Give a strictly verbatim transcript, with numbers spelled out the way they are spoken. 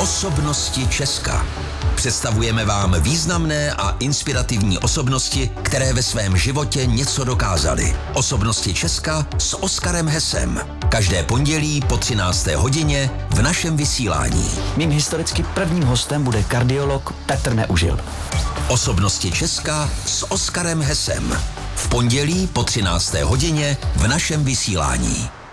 Osobnosti Česka. Představujeme vám významné a inspirativní osobnosti, které ve svém životě něco dokázaly. Osobnosti Česka s Oskarem Hesem. Každé pondělí po třinácté hodině v našem vysílání. Mým historicky prvním hostem bude kardiolog Petr Neužil. Osobnosti Česka s Oskarem Hesem. V pondělí po třinácté hodině v našem vysílání.